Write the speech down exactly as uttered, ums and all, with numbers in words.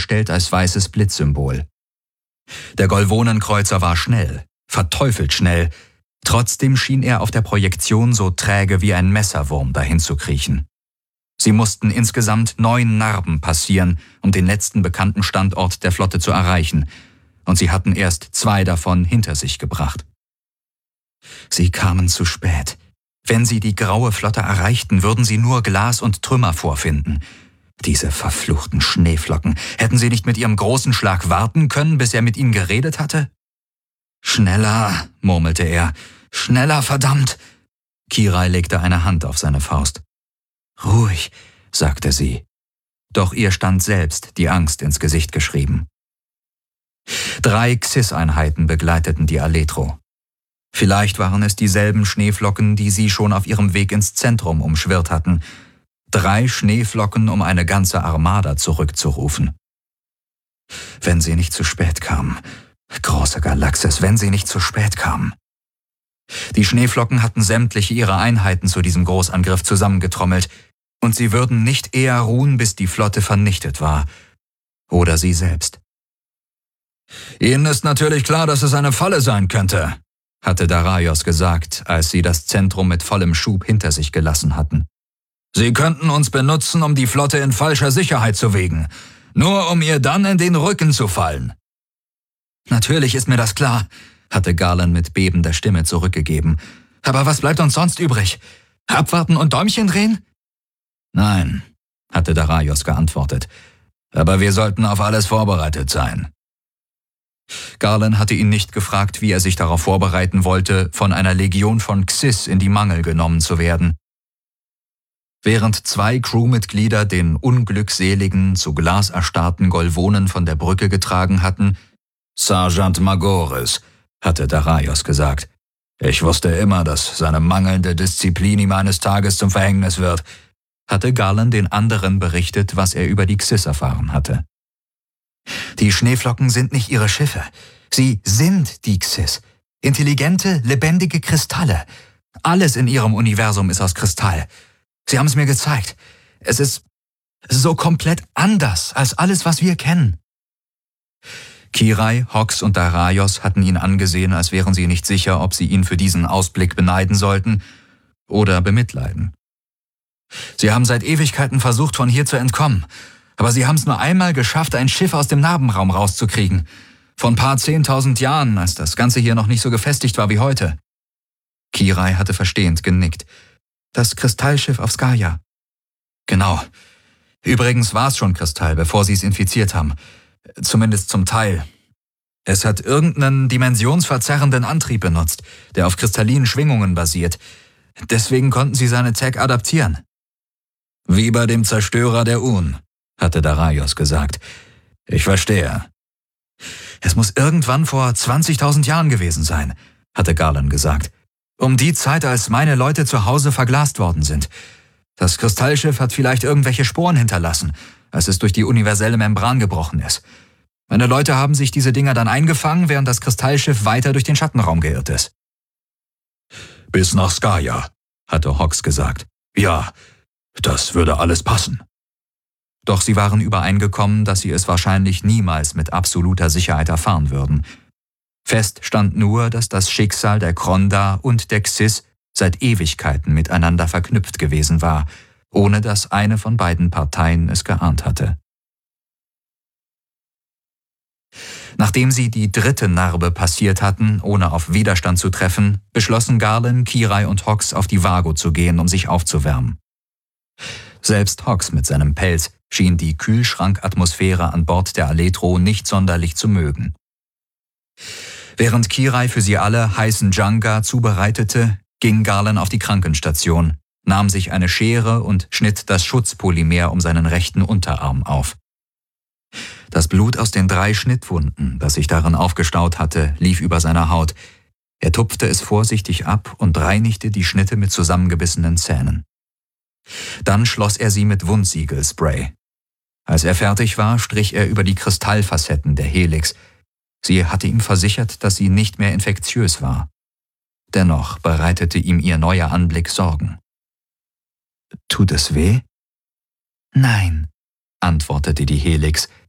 dargestellt als weißes Blitzsymbol. Der Golvonenkreuzer war schnell, verteufelt schnell, trotzdem schien er auf der Projektion so träge wie ein Messerwurm dahin zu kriechen. Sie mussten insgesamt neun Narben passieren, um den letzten bekannten Standort der Flotte zu erreichen, und sie hatten erst zwei davon hinter sich gebracht. Sie kamen zu spät. Wenn sie die graue Flotte erreichten, würden sie nur Glas und Trümmer vorfinden. Diese verfluchten Schneeflocken, hätten sie nicht mit ihrem großen Schlag warten können, bis er mit ihnen geredet hatte? »Schneller«, murmelte er, »schneller, verdammt!« Kirai legte eine Hand auf seine Faust. »Ruhig«, sagte sie. Doch ihr stand selbst die Angst ins Gesicht geschrieben. Drei Xys-Einheiten begleiteten die Aletro. Vielleicht waren es dieselben Schneeflocken, die sie schon auf ihrem Weg ins Zentrum umschwirrt hatten. Drei Schneeflocken, um eine ganze Armada zurückzurufen. Wenn sie nicht zu spät kamen. Große Galaxis, wenn sie nicht zu spät kamen. Die Schneeflocken hatten sämtliche ihre Einheiten zu diesem Großangriff zusammengetrommelt, und sie würden nicht eher ruhen, bis die Flotte vernichtet war. Oder sie selbst. »Ihnen ist natürlich klar, dass es eine Falle sein könnte«, hatte Daraios gesagt, als sie das Zentrum mit vollem Schub hinter sich gelassen hatten. »Sie könnten uns benutzen, um die Flotte in falscher Sicherheit zu wiegen, nur um ihr dann in den Rücken zu fallen.« »Natürlich ist mir das klar«, hatte Garland mit bebender Stimme zurückgegeben. »Aber was bleibt uns sonst übrig? Abwarten und Däumchen drehen?« »Nein«, hatte Daraios geantwortet, »aber wir sollten auf alles vorbereitet sein.« Garland hatte ihn nicht gefragt, wie er sich darauf vorbereiten wollte, von einer Legion von Xys in die Mangel genommen zu werden. Während zwei Crewmitglieder den unglückseligen, zu Glas erstarrten Golvonen von der Brücke getragen hatten, »Sergeant Magoris«, hatte Daraios gesagt. »Ich wusste immer, dass seine mangelnde Disziplin ihm eines Tages zum Verhängnis wird«, hatte Garland den anderen berichtet, was er über die Xys erfahren hatte. »Die Schneeflocken sind nicht ihre Schiffe. Sie sind die Xys. Intelligente, lebendige Kristalle. Alles in ihrem Universum ist aus Kristall. Sie haben es mir gezeigt. Es ist so komplett anders als alles, was wir kennen.« Kirai, Hox und Daraios hatten ihn angesehen, als wären sie nicht sicher, ob sie ihn für diesen Ausblick beneiden sollten oder bemitleiden. »Sie haben seit Ewigkeiten versucht, von hier zu entkommen. Aber sie haben es nur einmal geschafft, ein Schiff aus dem Narbenraum rauszukriegen. Vor ein paar zehntausend Jahren, als das Ganze hier noch nicht so gefestigt war wie heute.« Kirai hatte verstehend genickt. »Das Kristallschiff auf Skaya.« »Genau. Übrigens war es schon Kristall, bevor sie es infiziert haben. Zumindest zum Teil. Es hat irgendeinen dimensionsverzerrenden Antrieb benutzt, der auf kristallinen Schwingungen basiert. Deswegen konnten sie seine Tech adaptieren.« »Wie bei dem Zerstörer der Un«, hatte Daraios gesagt. »Ich verstehe.« »Es muss irgendwann vor zwanzigtausend Jahren gewesen sein«, hatte Garland gesagt. »Um die Zeit, als meine Leute zu Hause verglast worden sind. Das Kristallschiff hat vielleicht irgendwelche Sporen hinterlassen, als es durch die universelle Membran gebrochen ist. Meine Leute haben sich diese Dinger dann eingefangen, während das Kristallschiff weiter durch den Schattenraum geirrt ist.« »Bis nach Skaya«, hatte Hox gesagt. »Ja, das würde alles passen.« Doch sie waren übereingekommen, dass sie es wahrscheinlich niemals mit absoluter Sicherheit erfahren würden. Fest stand nur, dass das Schicksal der Kronda und der Xys seit Ewigkeiten miteinander verknüpft gewesen war, ohne dass eine von beiden Parteien es geahnt hatte. Nachdem sie die dritte Narbe passiert hatten, ohne auf Widerstand zu treffen, beschlossen Garland, Kirai und Hox auf die Vago zu gehen, um sich aufzuwärmen. Selbst Hox mit seinem Pelz schien die Kühlschrankatmosphäre an Bord der Aletro nicht sonderlich zu mögen. Während Kirai für sie alle heißen Janga zubereitete, ging Garland auf die Krankenstation, nahm sich eine Schere und schnitt das Schutzpolymer um seinen rechten Unterarm auf. Das Blut aus den drei Schnittwunden, das sich darin aufgestaut hatte, lief über seine Haut. Er tupfte es vorsichtig ab und reinigte die Schnitte mit zusammengebissenen Zähnen. Dann schloss er sie mit Wundsiegelspray. Als er fertig war, strich er über die Kristallfacetten der Helix. Sie hatte ihm versichert, dass sie nicht mehr infektiös war. Dennoch bereitete ihm ihr neuer Anblick Sorgen. »Tut es weh?« »Nein«, antwortete die Helix,